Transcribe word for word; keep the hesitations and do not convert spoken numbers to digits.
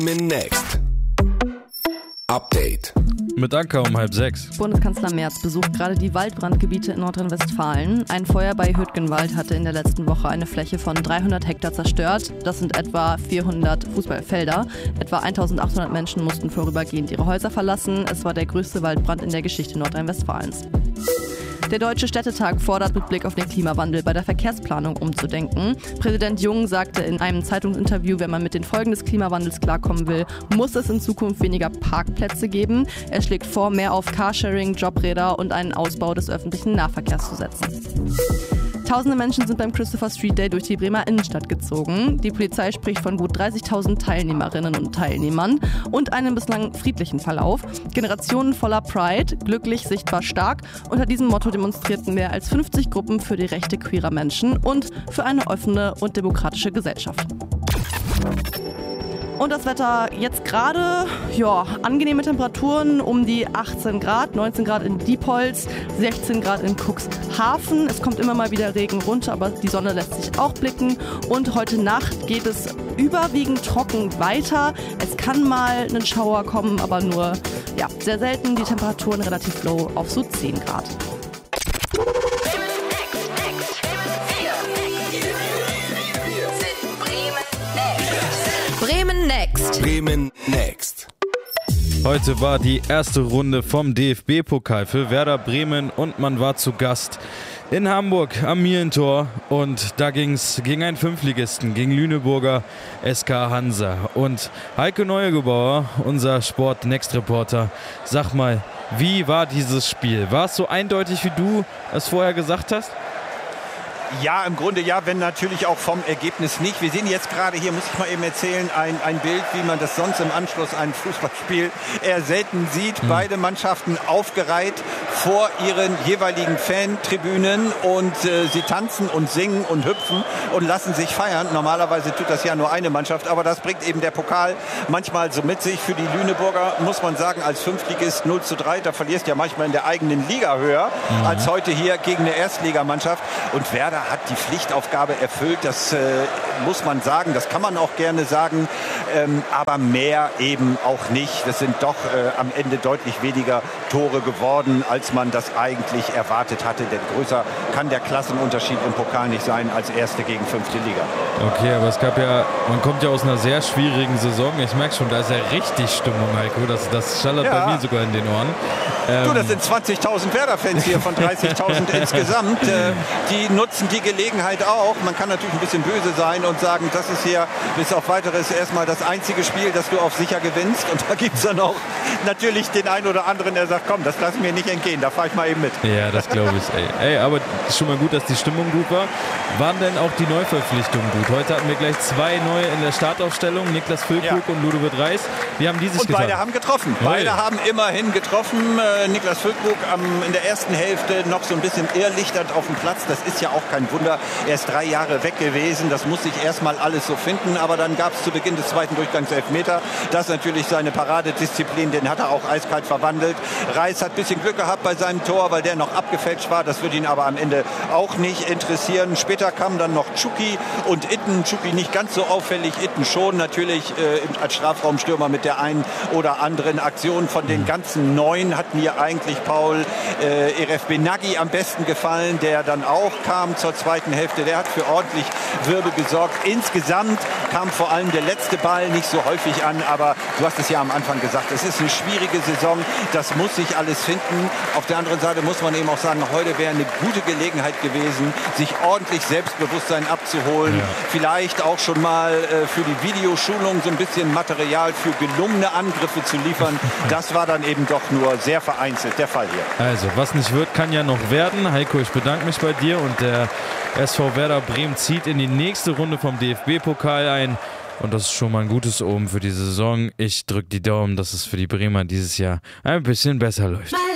Bremen Next. Update. Mit Anker um halb sechs. Bundeskanzler Merz besucht gerade die Waldbrandgebiete in Nordrhein-Westfalen. Ein Feuer bei Hüttgenwald hatte in der letzten Woche eine Fläche von dreihundert Hektar zerstört. Das sind etwa vierhundert Fußballfelder. Etwa eintausendachthundert Menschen mussten vorübergehend ihre Häuser verlassen. Es war der größte Waldbrand in der Geschichte Nordrhein-Westfalens. Der Deutsche Städtetag fordert mit Blick auf den Klimawandel bei der Verkehrsplanung umzudenken. Präsident Jung sagte in einem Zeitungsinterview, wenn man mit den Folgen des Klimawandels klarkommen will, muss es in Zukunft weniger Parkplätze geben. Er schlägt vor, mehr auf Carsharing, Jobräder und einen Ausbau des öffentlichen Nahverkehrs zu setzen. Tausende Menschen sind beim Christopher Street Day durch die Bremer Innenstadt gezogen. Die Polizei spricht von gut dreißigtausend Teilnehmerinnen und Teilnehmern und einem bislang friedlichen Verlauf. Generationen voller Pride, glücklich, sichtbar stark. Unter diesem Motto demonstrierten mehr als fünfzig Gruppen für die Rechte queerer Menschen und für eine offene und demokratische Gesellschaft. Und das Wetter jetzt gerade, ja, angenehme Temperaturen um die achtzehn Grad, neunzehn Grad in Diepholz, sechzehn Grad in Cuxhaven. Es kommt immer mal wieder Regen runter, aber die Sonne lässt sich auch blicken. Und heute Nacht geht es überwiegend trocken weiter. Es kann mal ein Schauer kommen, aber nur, ja, sehr selten. Die Temperaturen relativ low auf so zehn Grad. Bremen Next. Bremen Next. Heute war die erste Runde vom D F B-Pokal für Werder Bremen und man war zu Gast in Hamburg am Mielentor und da ging es gegen einen Fünftligisten, gegen Lüneburger S K Hansa. Und Heiko Neugebauer, unser Sport-Next-Reporter, sag mal, wie war dieses Spiel? War es so eindeutig, wie du es vorher gesagt hast? Ja, im Grunde ja, wenn natürlich auch vom Ergebnis nicht. Wir sehen jetzt gerade hier, muss ich mal eben erzählen, ein, ein Bild, wie man das sonst im Anschluss an ein Fußballspiel eher selten sieht. Mhm. Beide Mannschaften aufgereiht vor ihren jeweiligen Fantribünen und äh, sie tanzen und singen und hüpfen und lassen sich feiern. Normalerweise tut das ja nur eine Mannschaft, aber das bringt eben der Pokal manchmal so mit sich. Für die Lüneburger muss man sagen, als Fünftligist null zu drei, da verlierst du ja manchmal in der eigenen Liga höher mhm. als heute hier gegen eine Erstligamannschaft. Und Werder hat die Pflichtaufgabe erfüllt, das äh, muss man sagen, das kann man auch gerne sagen, ähm, aber mehr eben auch nicht. Das sind doch äh, am Ende deutlich weniger Tore geworden, als man das eigentlich erwartet hatte, denn größer kann der Klassenunterschied im Pokal nicht sein als erste gegen fünfte Liga. Okay, aber es gab ja, man kommt ja aus einer sehr schwierigen Saison, ich merke schon, da ist ja richtig Stimmung, Heiko, das, das schallert ja bei mir sogar in den Ohren. Ähm, du, das sind zwanzigtausend Werder-Fans hier von dreißigtausend insgesamt, äh, die nutzen die Gelegenheit auch. Man kann natürlich ein bisschen böse sein und sagen, das ist hier bis auf weiteres erstmal das einzige Spiel, das du auf sicher gewinnst. Und da gibt es dann auch natürlich den einen oder anderen, der sagt, komm, das lass ich mir nicht entgehen, da fahre ich mal eben mit. Ja, das glaube ich. Ey. ey, aber schon mal gut, dass die Stimmung gut war. Waren denn auch die Neuverpflichtungen gut? Heute hatten wir gleich zwei neue in der Startaufstellung, Niklas Füllkrug ja. und Ludovic Reis. Wie haben die sich Und getan? beide haben getroffen. Oh, beide ja. haben immerhin getroffen. Äh, Niklas Füllkrug ähm, in der ersten Hälfte noch so ein bisschen irrlichternd auf dem Platz. Das ist ja auch kein Wunder. Er ist drei Jahre weg gewesen. Das muss sich erstmal alles so finden. Aber dann gab es zu Beginn des zweiten Durchgangs Elfmeter. Das ist natürlich seine Paradedisziplin. Den hat er auch eiskalt verwandelt. Reis hat ein bisschen Glück gehabt bei seinem Tor, weil der noch abgefälscht war. Das wird ihn aber am Ende auch nicht interessieren. Später kamen dann noch Tschuki und Itten. Tschuki nicht ganz so auffällig. Itten schon natürlich äh, als Strafraumstürmer mit der einen oder anderen Aktion. Von den ganzen neun hat mir eigentlich Paul äh, Eref Benaghi am besten gefallen, der dann auch kam zur zweiten Hälfte. Der hat für ordentlich Wirbel gesorgt. Insgesamt kam vor allem der letzte Ball nicht so häufig an, aber du hast es ja am Anfang gesagt, es ist eine schwierige Saison, das muss sich alles finden. Auf der anderen Seite muss man eben auch sagen, heute wäre eine gute Gelegenheit gewesen, sich ordentlich Selbstbewusstsein abzuholen, ja. vielleicht auch schon mal äh, für die Videoschulung so ein bisschen Material für gelungene Angriffe zu liefern. Das war dann eben doch nur sehr vereinzelt der Fall hier. Also, was nicht wird, kann ja noch werden. Heiko, ich bedanke mich bei dir und der S V Werder Bremen zieht in die nächste Runde vom D F B-Pokal ein. Und das ist schon mal ein gutes Omen für die Saison. Ich drücke die Daumen, dass es für die Bremer dieses Jahr ein bisschen besser läuft.